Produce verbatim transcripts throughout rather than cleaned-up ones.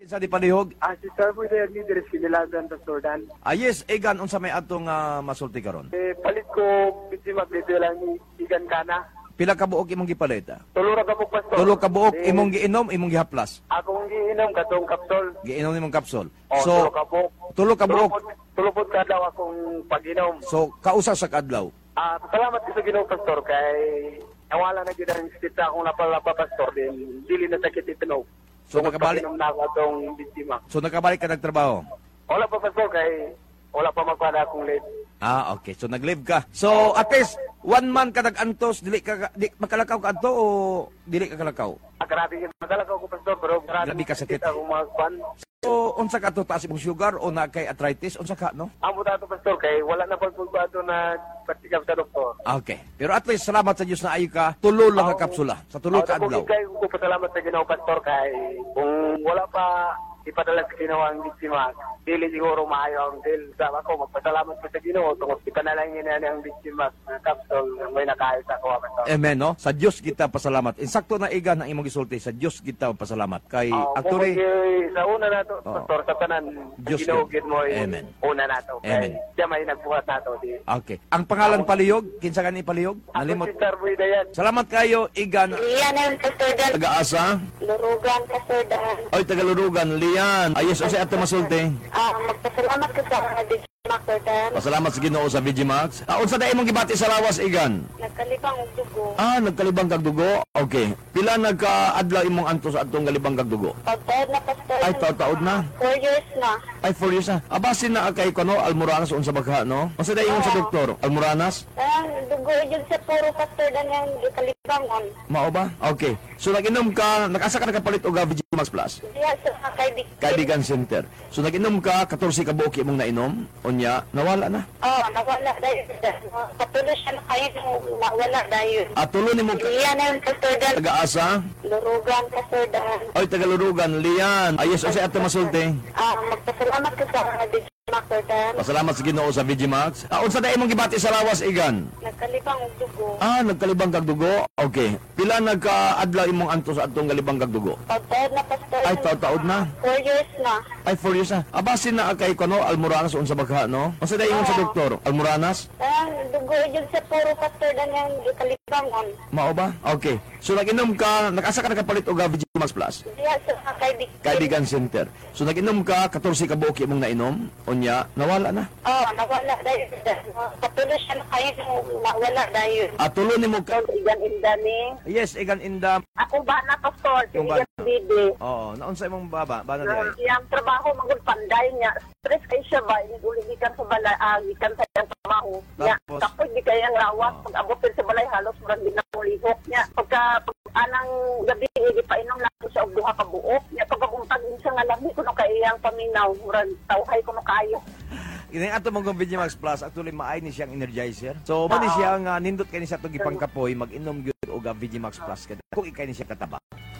Sa di palihog. Ah, si Sir po dahil ni Dres Kinilagan sa Jordan. Ah, yes, Egan, unsa may atong uh, masulti karon? Eh, palit ko, bitsi magbito lang ni Igan Kana. Pila ka buok imong gipalita? Tulura ka po, Pastor. Tulo ka buok Eh, imong giinom, imong gihaplas. Akong giinom katong kapsol. Giinom nimong kapsul. O, So, tulo ka po. tulo ka buok. Tulupod ka daw akong pag-inom. So, kausa sa kadlaw. Ah, salamat ko sa Ginoo, Pastor, kay nawala na gyud ang sakit sa akong lapalapa, Pastor. Din, dili na sakit itinog. So, nakabalik, Pag-inom na ako atong biktima. so nakabalik ka nagtrabaho? Wala pa, Pastor, kay wala pa magpada akong late. Ah, okay. So, nag-live ka. So, at least, one month ka nag-antos, dili ka, di, makalakaw ka anto o dili ka kalakaw? Ah, grabe yung madalaga ko, Pastor, pero grabe, Grabe ka sakit. akong mga kwan. So, unsa ka to, taas imong sugar o na kay arthritis? Unsa ka, no? Amo dato, Pastor, kay wala na pagpulbado na patikap sa doktor. Okay. Pero at least, salamat sa Diyos na ayo ka, tulo lang ka kapsula. Sa tulo ka Ako, adlaw. kay ko pasalamat sa Ginoo, Pastor, kay kung wala pa ipadala sa Ginoo ang biktima, dili siguro maayo ang deal. Sa ako, magpasalamat ko sa Ginoo, tungkol ipanalangin na ang biktima ng kapsul, may nakayos ako, Pastor. Amen, no? Sa Diyos kita pasalamat. Insakto na Egan ang imong gisulti. Sa Diyos kita pasalamat. Kay, Oh, actually, kung sa una na to, Oh. Pastor, sa tanan, Diyos ginugid mo yung Amen. una na to. Amen. Kay siya may nagbuhat na to. Di. okay. Ang pangalan palihog, kinsa ka ni palihog? Ako Nalimot. si Sir Boy Dayan. Salamat kayo, Egan. Lian ang kasurdan. Taga-asa? Lurugan kasurdan. Oy, taga-Lurugan. Lian. Ayos, o si Ate Masulti. Ah, magpasalamat ko sa D J Masurdan. Pasalamat sa Ginoo sa V G Max. Ah, unsa na imong gibati sa lawas, Egan? Nagkalipang og dugo. Ah, nagkalibang kag dugo. Okay. Pila nagka-adlaw imong antos sa atong galibang kag dugo? Pagtaod na pastor. Ay, taod-taod na. Four years na. Ay, four years na. Abasin na kay kono Almoranas unsa bagha, no? Unsa na ingon sa doktor? Almoranas? Ang dugo yun sa puro pastor dan yung ikalibangon. Mao ba? Okay. So nag-inom ka, nag-asa ka nakapalit og V G Max Plus? Diya sa kaibigan. Kaibigan Center. So nag-inom ka, fourteen ka buok imong nainom, unya nawala na. Oh, nawala dahil. Patuloy siya na kayo nawala dahil. At tulo nimo ka Lian ang kasurdan. taga-asa? Lurugan kasurdan. Oy, taga-Lurugan, Lian. Ayos, o si Ate Masulti. Ah, magpasalamat ko sa D J Masurdan. Pasalamat sa Ginoo sa V G Max. Ah, unsa na imong gibati sa lawas, Egan? Nagkalipang og dugo. Ah, nagkalibang kag dugo. Okay. Pila nagka-adlaw imong antos sa atong galibang kag dugo? Pagtaod na pastor. Ay, taod-taod na. Four years na. Ay, four years na. Abasin na kay kono Almoranas unsa bagha, no? Unsa na ingon sa doktor? Almoranas? Ang dugo yun sa puro pastor dan yung ikalibangon. Mao ba? Okay. So nag-inom ka, nag-asa ka nakapalit og V G Max Plus? Diya sa kaibigan. Kaibigan Center. So nag-inom ka, fourteen ka buok imong nainom, unya nawala na. Oh, nawala dahil. Patuloy siya na kayo nawala dahil. At tulo nimo ka. Igan indani. Yes, Egan Inda. Ako ba na pastor? Si Yung ba- Igan Bibi. Oo, naunsa imong baba, bana di ay. Iyang trabaho magul panday niya. Stress kay siya ba? Inuligikan sa balay, ah, gikan sa iyang trabaho. Niya, Tapos? kapag di kayang lawas, pag abot sa balay, halos murang di na mulihok niya. Pagka, pag anang gabi, ipainom lang ko siya og duha ka buok. Niya, pagkabuntag siya nga lami, kuno kay iyang paminaw, murang tawhay kuno kayo. Ini ato mong V G Max Plus actually maay ni siyang energizer. So mo ni siya nga nindot kay ni sa tong ipangkapoy mag-inom gyud og V G Max Plus kada. Kung ikay ni siya kataba.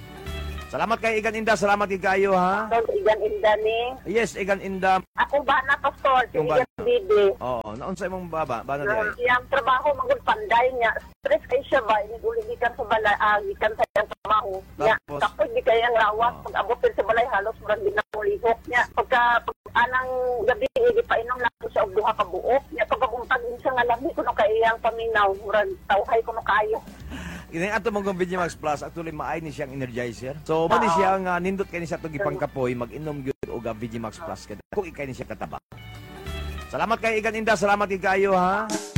Salamat kay Egan Inda, salamat kay kayo ha. So, Igan indani. Yes, Egan Inda. Ako ba na pastor? Si Yung ba- Igan Bibi. Oo, naunsa imong baba, bana di ay. Iyang trabaho magul panday niya. Stress kay siya ba? Inuligikan sa balay, ah, gikan sa iyang trabaho. Niya, Tapos? kapag di kayang lawas, pag abot sa balay, halos murang di na mulihok niya. Pagka, pag anang gabi, ipainom lang ko siya og duha ka buok. Niya, pagkabuntag siya nga lami, kuno kay iyang paminaw, murang tawhay kuno kayo. Ini ato mong V G Max Plus actually maay ni siyang energizer. So mo ni siya nga nindot kay ni sa tong ipangkapoy mag-inom gyud og V G Max Plus kada. Kung ikay ni siya kataba. Salamat kay Egan Inda, salamat kay kayo ha.